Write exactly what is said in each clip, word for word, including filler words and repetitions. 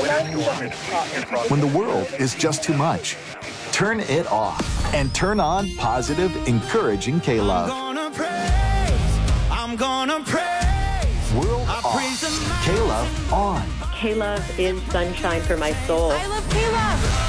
When the world is just too much, turn it off and turn on positive, encouraging K-Love. I'm gonna praise, I'm gonna praise. World off, K-Love on. K-Love is sunshine for my soul. I love K-Love.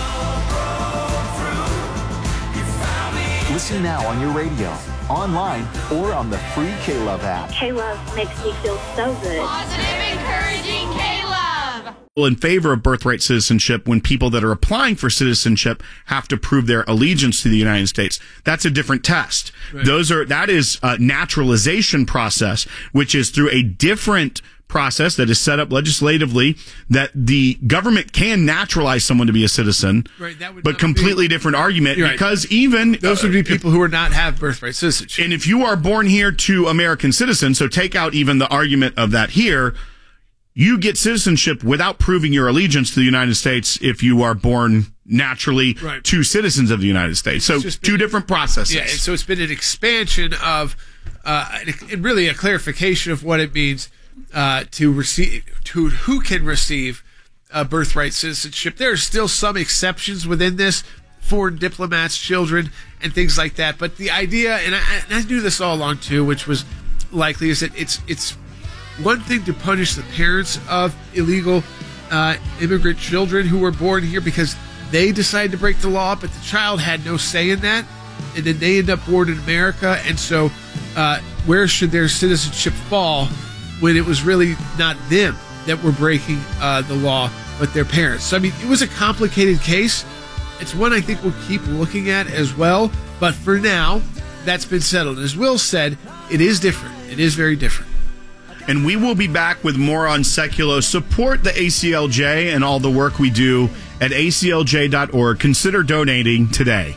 Listen now on your radio, online, or on the free K-Love app. K-Love makes me feel so good. Positive, encouraging K-Love. In favor of birthright citizenship when people that are applying for citizenship have to prove their allegiance to the United States. That's a different test. Right. Those are that is a naturalization process, which is through a different process that is set up legislatively that the government can naturalize someone to be a citizen, right, that would but completely be, different argument right. because even those would be people if, who are not have birthright citizenship. And if you are born here to American citizens, so take out even the argument of that here, you get citizenship without proving your allegiance to the United States if you are born naturally right. to citizens of the United States. So two been, different processes. Yeah, and so it's been an expansion of, uh, and really a clarification of what it means uh, to receive, to who can receive uh, birthright citizenship. There are still some exceptions within this, foreign diplomats, children, and things like that. But the idea, and I, and I knew this all along too, which was likely, is that it's it's. one thing to punish the parents of illegal uh, immigrant children who were born here because they decided to break the law, but the child had no say in that, and then they end up born in America. And so uh, where should their citizenship fall when it was really not them that were breaking uh, the law, but their parents? So, I mean, it was a complicated case. It's one I think we'll keep looking at as well. But for now, that's been settled. As Will said, it is different. It is very different. And we will be back with more on Seculo. Support the A C L J and all the work we do at A C L J dot org. Consider donating today.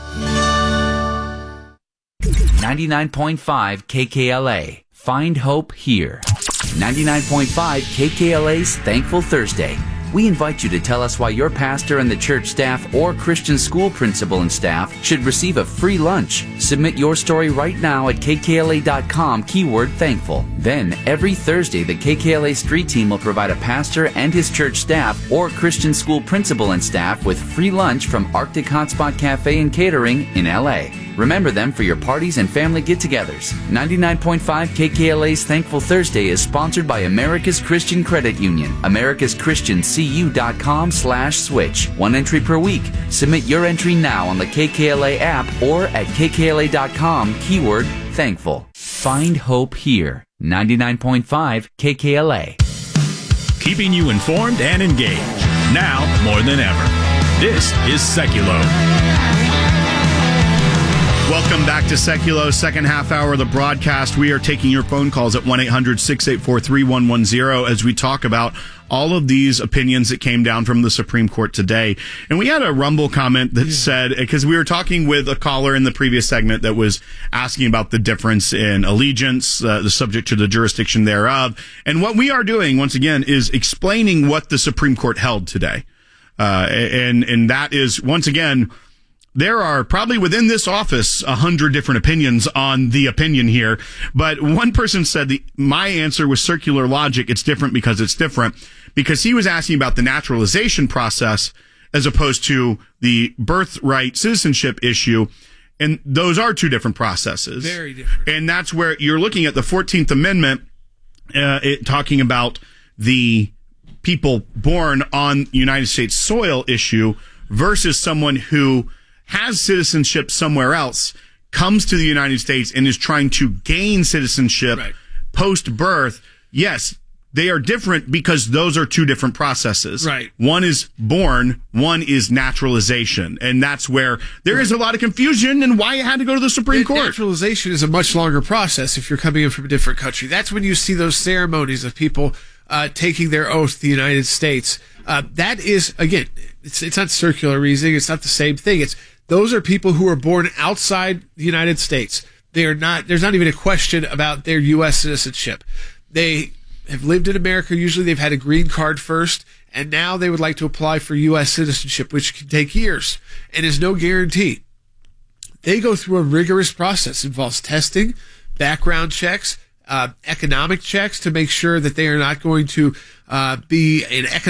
ninety-nine point five K K L A. Find hope here. ninety-nine point five K K L A's Thankful Thursday. We invite you to tell us why your pastor and the church staff or Christian school principal and staff should receive a free lunch. Submit your story right now at K K L A dot com, keyword thankful. Then, every Thursday, the K K L A Street Team will provide a pastor and his church staff or Christian school principal and staff with free lunch from Arctic Hotspot Cafe and Catering in L A. Remember them for your parties and family get-togethers. ninety-nine point five K K L A's Thankful Thursday is sponsored by America's Christian Credit Union. America's Christian C U dot com slash switch. One entry per week. Submit your entry now on the K K L A app or at K K L A dot com, keyword thankful. Find hope here. ninety-nine point five K K L A. Keeping you informed and engaged. Now more than ever. This is Seculo. Welcome back to Seculo, second half hour of the broadcast. We are taking your phone calls at one eight hundred six eight four three one one zero as we talk about all of these opinions that came down from the Supreme Court today. And we had a Rumble comment that yeah. said, because we were talking with a caller in the previous segment that was asking about the difference in allegiance, uh, the subject to the jurisdiction thereof. And what we are doing, once again, is explaining what the Supreme Court held today. Uh, and, and that is, once again, there are probably within this office a hundred different opinions on the opinion here, but one person said the, my answer was circular logic. It's different because it's different, because he was asking about the naturalization process as opposed to the birthright citizenship issue. And those are two different processes. Very different. And that's where you're looking at the fourteenth Amendment, uh, it, talking about the people born on United States soil issue versus someone who has citizenship somewhere else, comes to the United States and is trying to gain citizenship right. post-birth. Yes, they are different because those are two different processes. Right. One is born, one is naturalization. And that's where there right. is a lot of confusion and why it had to go to the Supreme and Court. Naturalization is a much longer process if you're coming in from a different country. That's when you see those ceremonies of people uh, taking their oath to the United States. Uh, that is, again, it's, it's not circular reasoning. It's not the same thing. It's Those are people who are born outside the United States. They are not, there's not even a question about their U S citizenship. They have lived in America. Usually they've had a green card first, and now they would like to apply for U S citizenship, which can take years and is no guarantee. They go through a rigorous process. It involves testing, background checks, uh, economic checks to make sure that they are not going to uh, be an economic